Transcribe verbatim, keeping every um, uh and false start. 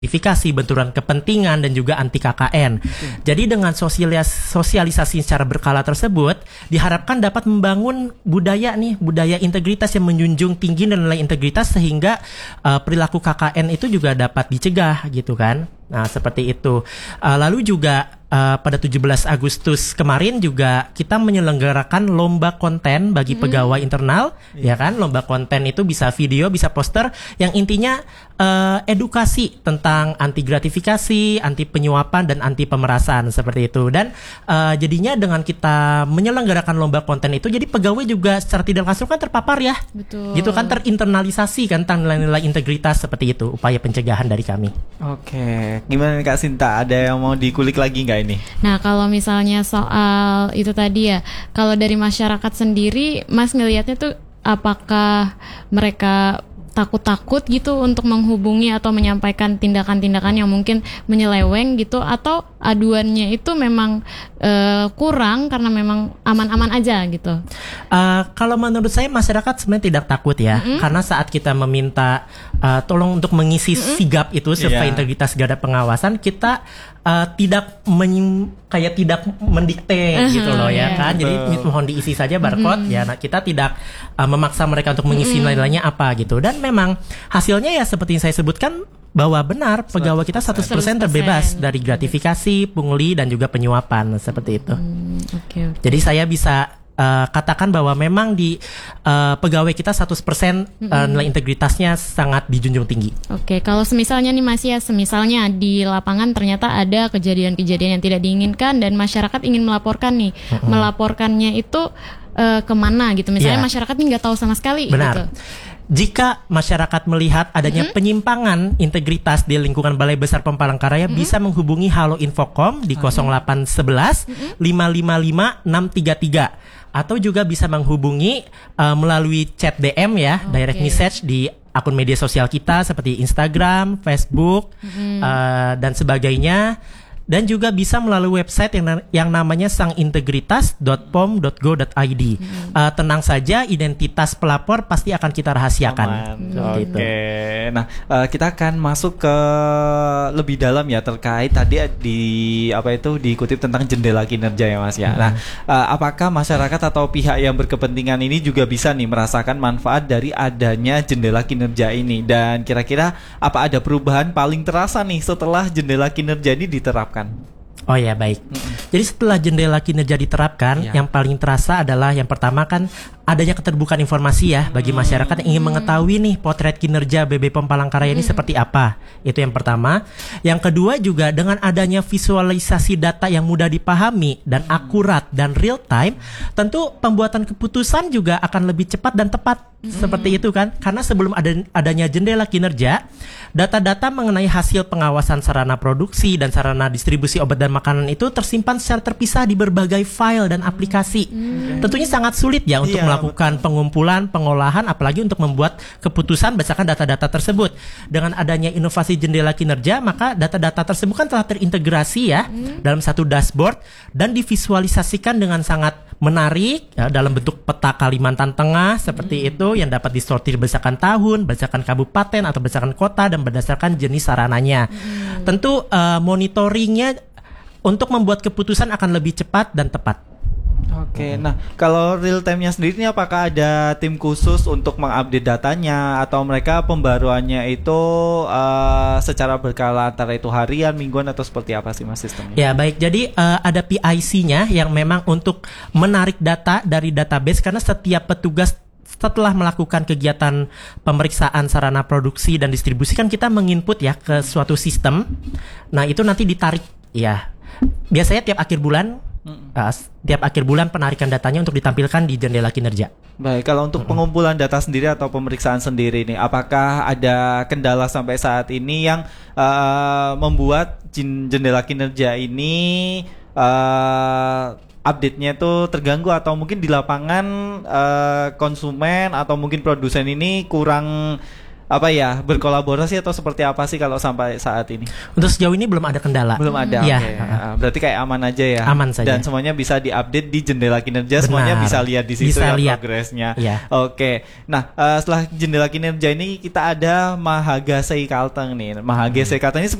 Verifikasi, benturan kepentingan, dan juga anti K K N. Hmm. Jadi dengan sosialis- sosialisasi secara berkala tersebut diharapkan dapat membangun budaya nih, budaya integritas yang menjunjung tinggi nilai integritas sehingga uh, perilaku K K N itu juga dapat dicegah gitu kan. Nah, seperti itu. Uh, lalu juga uh, pada tujuh belas Agustus kemarin juga kita menyelenggarakan lomba konten bagi hmm. pegawai internal, yeah. ya kan? Lomba konten itu bisa video, bisa poster, yang intinya uh, edukasi tentang anti gratifikasi, anti penyuapan, dan anti pemerasan seperti itu. Dan uh, jadinya dengan kita menyelenggarakan lomba konten itu, jadi pegawai juga secara tidak langsung kan terpapar ya. Betul. Gitu kan, terinternalisasi kan tentang nilai-nilai integritas seperti itu. Upaya pencegahan dari kami. Oke. Gimana nih Kak Sinta, ada yang mau dikulik lagi nggak ini? Nah, kalau misalnya soal itu tadi ya, kalau dari masyarakat sendiri, Mas ngelihatnya tuh apakah mereka takut-takut gitu untuk menghubungi atau menyampaikan tindakan-tindakan yang mungkin menyeleweng gitu, atau aduannya itu memang uh, kurang karena memang aman-aman aja gitu? Uh, kalau menurut saya masyarakat sebenarnya tidak takut ya, mm-hmm. karena saat kita meminta uh, tolong untuk mengisi mm-hmm. sigap itu survei yeah. integritas garda pengawasan, kita uh, tidak men- kayak tidak mendikte uh-huh, gitu loh ya yeah. kan, jadi uh. mohon diisi saja barcode mm-hmm. ya. Nah, kita tidak uh, memaksa mereka untuk mengisi mm-hmm. nilainya apa gitu, dan memang hasilnya ya seperti yang saya sebutkan bahwa benar pegawai kita seratus persen terbebas dari gratifikasi, pungli, dan juga penyuapan seperti itu. Hmm, okay, okay. Jadi saya bisa uh, katakan bahwa memang di uh, pegawai kita seratus persen uh, nilai integritasnya sangat dijunjung tinggi. Oke, okay, kalau semisalnya nih Mas ya, semisalnya di lapangan ternyata ada kejadian-kejadian yang tidak diinginkan dan masyarakat ingin melaporkan nih, mm-hmm. melaporkannya itu uh, kemana gitu? Misalnya yeah. masyarakat ini nggak tahu sama sekali. Benar. Gitu. Jika masyarakat melihat adanya mm-hmm. penyimpangan integritas di lingkungan Balai Besar Pempalangkaraya, mm-hmm. bisa menghubungi Halo Infocom di okay. nol delapan satu satu lima lima lima enam tiga tiga, atau juga bisa menghubungi uh, melalui chat D M ya, okay. direct message di akun media sosial kita seperti Instagram, Facebook, mm-hmm. uh, dan sebagainya. Dan juga bisa melalui website yang yang namanya sangintegritas dot pom dot go dot i d. Hmm. Uh, tenang saja, identitas pelapor pasti akan kita rahasiakan. Hmm. Oke. Okay. Nah, uh, kita akan masuk ke lebih dalam ya terkait tadi di apa itu dikutip tentang jendela kinerja ya Mas ya. Hmm. Nah, uh, apakah masyarakat atau pihak yang berkepentingan ini juga bisa nih merasakan manfaat dari adanya jendela kinerja ini, dan kira-kira apa ada perubahan paling terasa nih setelah jendela kinerja ini diterapkan? Oh ya, baik. Mm-hmm. Jadi setelah jendela kinerja diterapkan, yeah. yang paling terasa adalah yang pertama kan adanya keterbukaan informasi ya bagi masyarakat yang ingin mengetahui nih potret kinerja B B P O M Palangkaraya ini mm. seperti apa. Itu yang pertama. Yang kedua juga dengan adanya visualisasi data yang mudah dipahami dan akurat dan real time, tentu pembuatan keputusan juga akan lebih cepat dan tepat. Mm. Seperti itu kan. Karena sebelum ada adanya jendela kinerja, data-data mengenai hasil pengawasan sarana produksi dan sarana distribusi obat dan makanan itu tersimpan secara terpisah di berbagai file dan aplikasi. Mm. Tentunya sangat sulit ya untuk yeah, melakukan betul. pengumpulan, pengolahan, apalagi untuk membuat keputusan berdasarkan data-data tersebut. Dengan adanya inovasi jendela kinerja, maka data-data tersebut kan telah terintegrasi ya mm. dalam satu dashboard dan divisualisasikan dengan sangat menarik ya, dalam bentuk peta Kalimantan Tengah seperti mm. itu, yang dapat disortir berdasarkan tahun, berdasarkan kabupaten atau berdasarkan kota, dan berdasarkan jenis sarananya. Mm. Tentu uh, monitoringnya untuk membuat keputusan akan lebih cepat dan tepat. Oke, nah kalau real time-nya sendiri ini apakah ada tim khusus untuk mengupdate datanya, atau mereka pembaruannya itu uh, secara berkala antara itu harian, mingguan, atau seperti apa sih Mas sistemnya? Ya baik, jadi uh, ada P I C-nya yang memang untuk menarik data dari database, karena setiap petugas setelah melakukan kegiatan pemeriksaan sarana produksi dan distribusi kan kita menginput ya ke suatu sistem. Nah itu nanti ditarik ya. Biasanya tiap akhir bulan, mm. uh, tiap akhir bulan penarikan datanya untuk ditampilkan di jendela kinerja. Baik, kalau untuk mm-hmm. pengumpulan data sendiri atau pemeriksaan sendiri nih, apakah ada kendala sampai saat ini yang uh, membuat jendela kinerja ini uh, update-nya itu terganggu, atau mungkin di lapangan uh, konsumen atau mungkin produsen ini kurang apa ya berkolaborasi atau seperti apa sih kalau sampai saat ini? Untuk sejauh ini belum ada kendala. Belum ada. Iya. Okay. Uh, berarti kayak aman aja ya. Aman saja. Dan semuanya bisa diupdate di Jendela Kinerja. Benar. Semuanya bisa lihat di situ bisa ya lihat. progresnya. Iya. Oke. Okay. Nah, uh, setelah Jendela Kinerja ini kita ada Mahagasei Kalteng nih. Mahagasei Kalteng ini